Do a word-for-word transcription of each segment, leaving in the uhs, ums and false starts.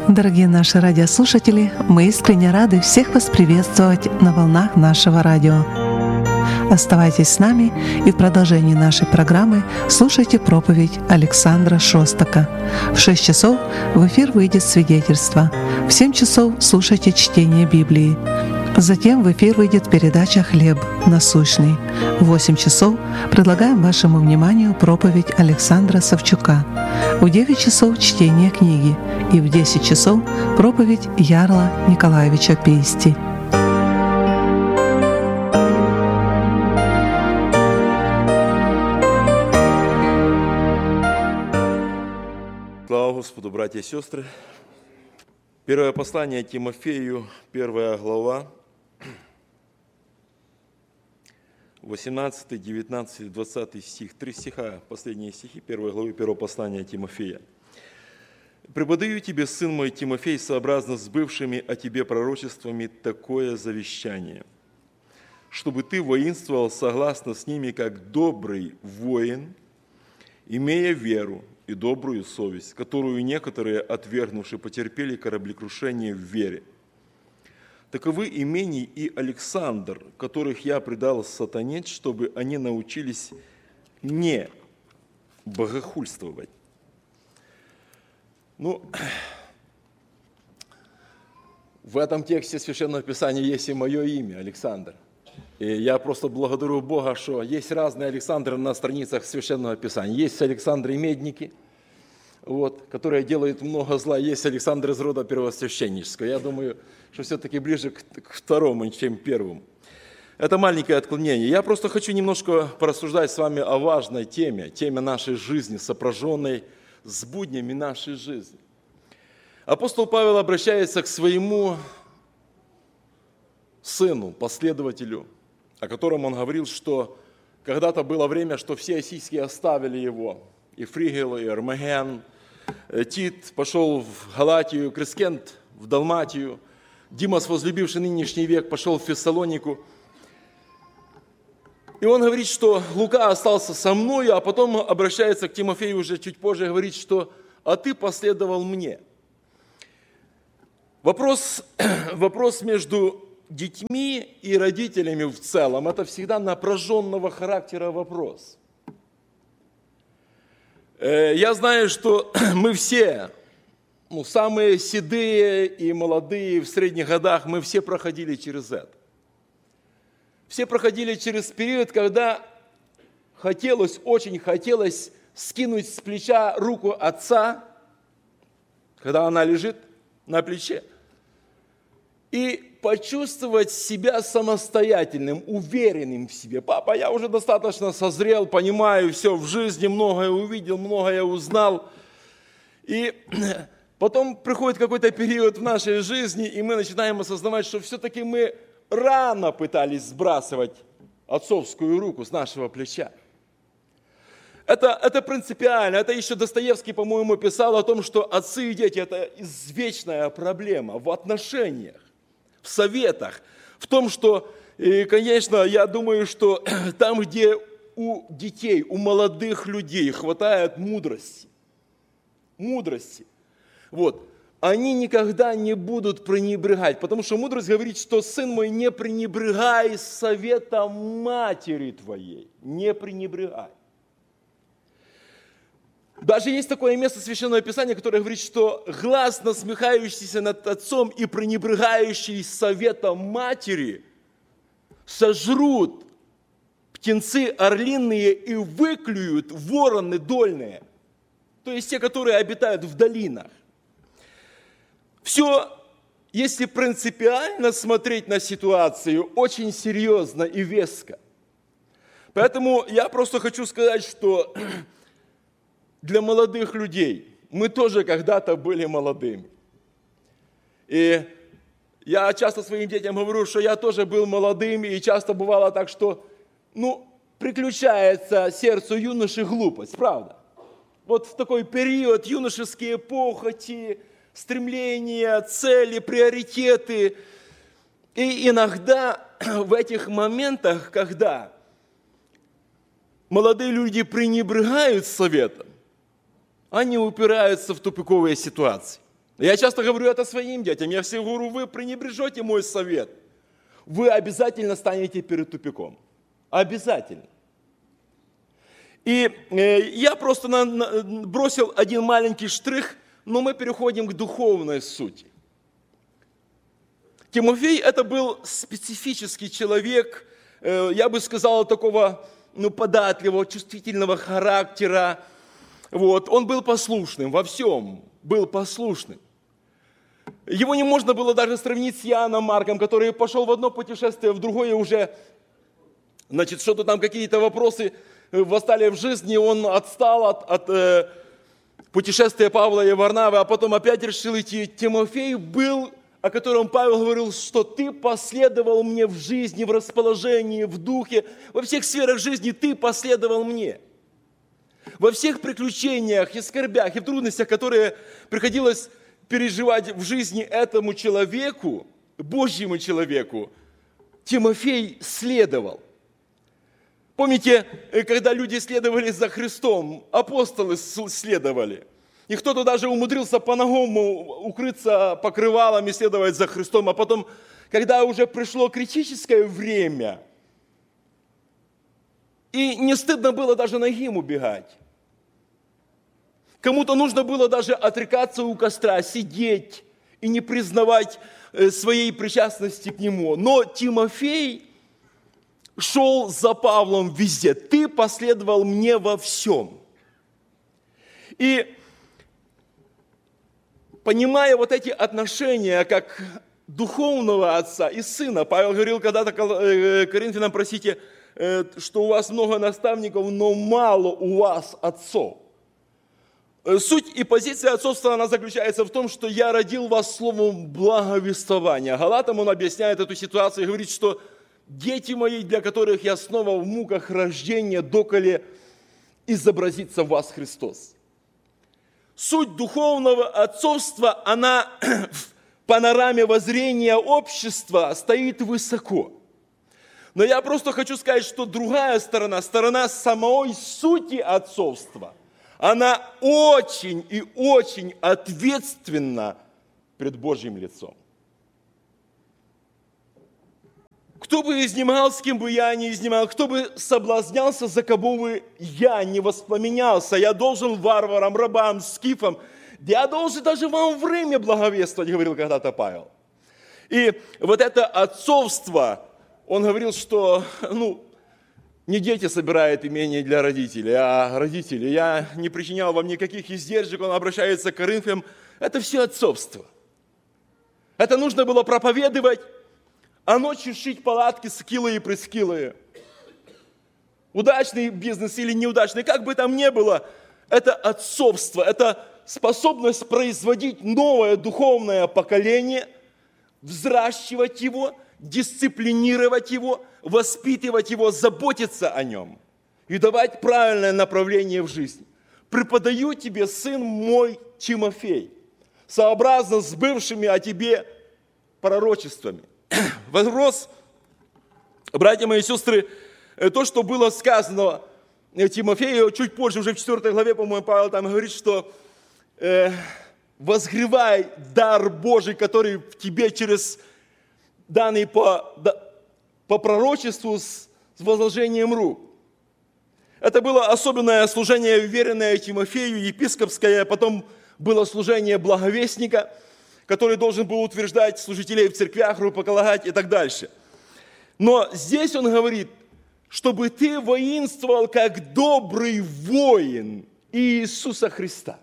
Дорогие наши радиослушатели, мы искренне рады всех вас приветствовать на волнах нашего радио. Оставайтесь с нами и в продолжении нашей программы слушайте проповедь Александра Шостака. В шесть часов в эфир выйдет свидетельство. В семь часов слушайте чтение Библии. Затем в эфир выйдет передача «Хлеб насущный». В восемь часов предлагаем вашему вниманию проповедь Александра Савчука. В девять часов чтение книги и в десять часов проповедь Ярла Николаевича Пейсти. Слава Господу, братья и сестры. Первое послание Тимофею, первая глава, восемнадцатый, девятнадцатый, двадцатый стих, три стиха, последние стихи первой главы первого послания Тимофея. «Преподаю тебе, сын мой Тимофей, сообразно с бывшими о тебе пророчествами, такое завещание, чтобы ты воинствовал согласно с ними, как добрый воин, имея веру и добрую совесть, которую некоторые, отвергнувши, потерпели кораблекрушение в вере. Таковы Имений и Александр, которых я предал сатане, чтобы они научились не богохульствовать». Ну, в этом тексте Священного Писания есть и мое имя, Александр. И я просто благодарю Бога, что есть разные Александры на страницах Священного Писания. Есть Александры Медники, вот, которые делают много зла. Есть Александр из рода первосвященнического. Я думаю, что все-таки ближе к, к второму, чем первому. Это маленькое отклонение. Я просто хочу немножко порассуждать с вами о важной теме, теме нашей жизни, сопряженной с буднями нашей жизни. Апостол Павел обращается к своему сыну, последователю, о котором он говорил, что когда-то было время, что все осийские оставили его, и Фригел, и Армаген, Тит пошел в Галатию, Крескент в Далматию, Димас, возлюбивший нынешний век, пошел в Фессалонику. И он говорит, что Лука остался со мною, а потом обращается к Тимофею уже чуть позже и говорит, что «а ты последовал мне». Вопрос, вопрос между детьми и родителями в целом – это всегда напряженного характера вопрос. Я знаю, что мы все, ну, самые седые и молодые, в средних годах, мы все проходили через это. Все проходили через период, когда хотелось, очень хотелось скинуть с плеча руку отца, когда она лежит на плече, и почувствовать себя самостоятельным, уверенным в себе. Папа, я уже достаточно созрел, понимаю все в жизни, многое увидел, многое узнал. И потом приходит какой-то период в нашей жизни, и мы начинаем осознавать, что все-таки мы рано пытались сбрасывать отцовскую руку с нашего плеча. Это, это принципиально. Это еще Достоевский, по-моему, писал о том, что отцы и дети – это извечная проблема в отношениях, в советах, в том, что, и, конечно, я думаю, что там, где у детей, у молодых людей хватает мудрости, мудрости, вот, они никогда не будут пренебрегать, потому что мудрость говорит, что сын мой, не пренебрегай советом матери твоей, не пренебрегай. Даже есть такое место Священного Писания, которое говорит, что глаз, насмехающийся над отцом и пренебрегающий советом матери, сожрут птенцы орлиные и выклюют вороны дольные, то есть те, которые обитают в долинах. Все, если принципиально смотреть на ситуацию, очень серьезно и веско. Поэтому я просто хочу сказать, что для молодых людей мы тоже когда-то были молодыми. И я часто своим детям говорю, что я тоже был молодым, и часто бывало так, что, ну, приключается сердцу юноши глупость, правда? Вот в такой период юношеские похоти, стремления, цели, приоритеты. И иногда в этих моментах, когда молодые люди пренебрегают советом, они упираются в тупиковые ситуации. Я часто говорю это своим детям. Я всем говорю, вы пренебрежете мой совет. Вы обязательно станете перед тупиком. Обязательно. И э, я просто на, на, бросил один маленький штрих, но мы переходим к духовной сути. Тимофей это был специфический человек, э, я бы сказал, такого ну, податливого, чувствительного характера. Вот. Он был послушным во всем, был послушным. Его не можно было даже сравнить с Иоанном Марком, который пошел в одно путешествие, в другое уже, значит, что-то там, какие-то вопросы восстали в жизни, он отстал от, от э, путешествия Павла и Варнавы, а потом опять решил идти. Тимофей был, о котором Павел говорил, что ты последовал мне в жизни, в расположении, в духе, во всех сферах жизни ты последовал мне. Во всех приключениях и скорбях, и в трудностях, которые приходилось переживать в жизни этому человеку, Божьему человеку, Тимофей следовал. Помните, когда люди следовали за Христом, апостолы следовали, и кто-то даже умудрился по-ногому укрыться покрывалом и следовать за Христом, а потом, когда уже пришло критическое время, и не стыдно было даже нагим убегать, кому-то нужно было даже отрекаться у костра, сидеть и не признавать своей причастности к нему. Но Тимофей шел за Павлом везде. Ты последовал мне во всем. И понимая вот эти отношения, как духовного отца и сына, Павел говорил когда-то Коринфянам, просите, что у вас много наставников, но мало у вас отцов. Суть и позиция отцовства, она заключается в том, что я родил вас словом благовествования. Галатам он объясняет эту ситуацию и говорит, что дети мои, для которых я снова в муках рождения, доколе изобразится в вас Христос. Суть духовного отцовства, она в панораме воззрения общества стоит высоко. Но я просто хочу сказать, что другая сторона, сторона самой сути отцовства, она очень и очень ответственна пред Божьим лицом. Кто бы изнемогал, с кем бы я не изнемогал, кто бы соблазнялся, за кого бы я не воспламенялся, я должен варварам, рабам, скифам, я должен даже вам в Риме благовествовать, говорил когда-то Павел. И вот это отцовство, он говорил, что, ну, не дети собирают имение для родителей, а родители. Я не причинял вам никаких издержек, он обращается к Коринфянам. Это все отцовство. Это нужно было проповедовать, а ночью шить палатки скилые и прескилые. Удачный бизнес или неудачный, как бы там ни было, это отцовство, это способность производить новое духовное поколение, взращивать его, дисциплинировать его, воспитывать его, заботиться о нем и давать правильное направление в жизнь. Преподаю тебе, сын мой Тимофей, сообразно с бывшими о тебе пророчествами. Вопрос, братья мои и сестры, то, что было сказано Тимофею, чуть позже, уже в четвёртой главе, по-моему, Павел там говорит, что э, возгревай дар Божий, который в тебе через данный по, по пророчеству с, с возложением рук. Это было особенное служение, уверенное Тимофею, епископское, потом было служение благовестника, который должен был утверждать служителей в церквях, рукополагать и так дальше. Но здесь он говорит, чтобы ты воинствовал, как добрый воин Иисуса Христа.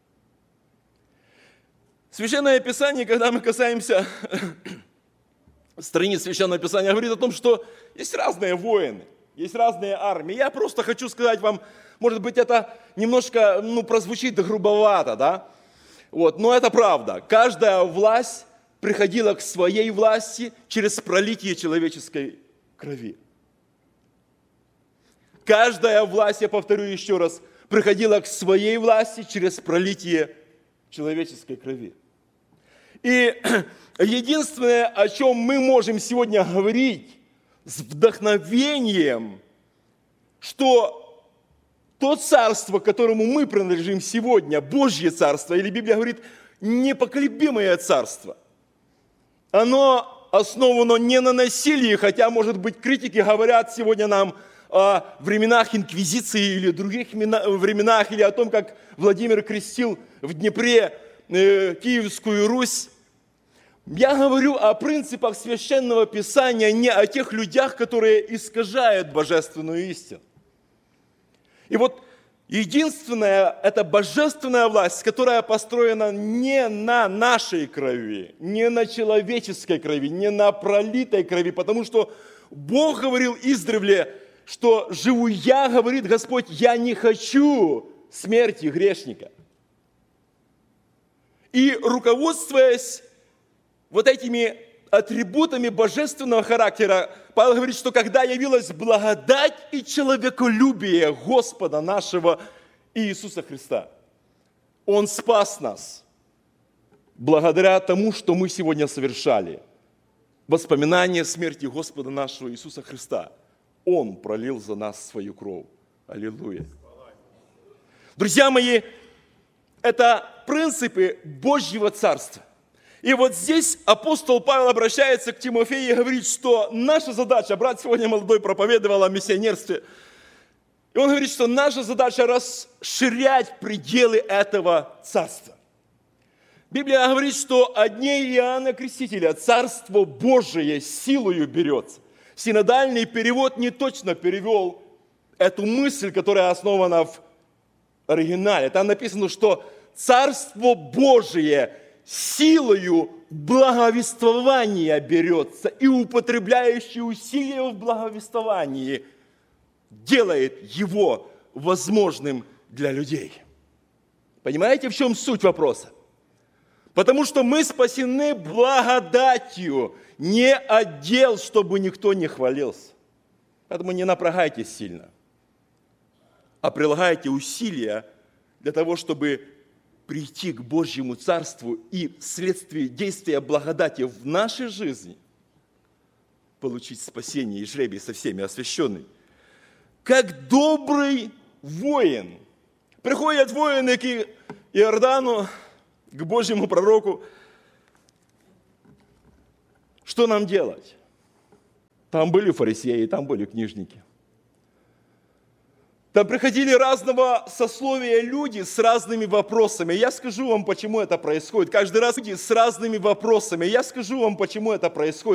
Священное Писание, когда мы касаемся страниц Священного Писания, говорит о том, что есть разные воины, есть разные армии. Я просто хочу сказать вам, может быть, это немножко ну, прозвучит грубовато, да? Вот, но это правда. Каждая власть приходила к своей власти через пролитие человеческой крови. Каждая власть, я повторю еще раз, приходила к своей власти через пролитие человеческой крови. И единственное, о чем мы можем сегодня говорить с вдохновением, что то царство, которому мы принадлежим сегодня, Божье царство, или Библия говорит, непоколебимое царство. Оно основано не на насилии, хотя, может быть, критики говорят сегодня нам о временах инквизиции или других временах, или о том, как Владимир крестил в Днепре э, Киевскую Русь. Я говорю о принципах Священного Писания, не о тех людях, которые искажают божественную истину. И вот единственная – это божественная власть, которая построена не на нашей крови, не на человеческой крови, не на пролитой крови, потому что Бог говорил издревле, что «живу я, говорит Господь, я не хочу смерти грешника». И руководствуясь вот этими атрибутами божественного характера, Павел говорит, что когда явилась благодать и человеколюбие Господа нашего Иисуса Христа, Он спас нас благодаря тому, что мы сегодня совершали. Воспоминание смерти Господа нашего Иисуса Христа. Он пролил за нас свою кровь. Аллилуйя. Друзья мои, это принципы Божьего Царства. И вот здесь апостол Павел обращается к Тимофею и говорит, что наша задача, брат сегодня молодой проповедовал о миссионерстве, и он говорит, что наша задача расширять пределы этого царства. Библия говорит, что от дней Иоанна Крестителя Царство Божие силою берется. Синодальный перевод не точно перевел эту мысль, которая основана в оригинале. Там написано, что Царство Божие силою благовествования берется, и употребляющий усилия в благовествовании делает его возможным для людей. Понимаете, в чем суть вопроса? Потому что мы спасены благодатью, не от дел, чтобы никто не хвалился. Поэтому не напрягайтесь сильно, а прилагайте усилия для того, чтобы прийти к Божьему Царству и вследствие действия благодати в нашей жизни получить спасение и жребий со всеми освященными. Как добрый воин. Приходят воины к Иордану, к Божьему пророку. Что нам делать? Там были фарисеи, там были книжники. Там приходили разного сословия люди с разными вопросами. Я скажу вам, почему это происходит. Каждый раз люди с разными вопросами. Я скажу вам, почему это происходит.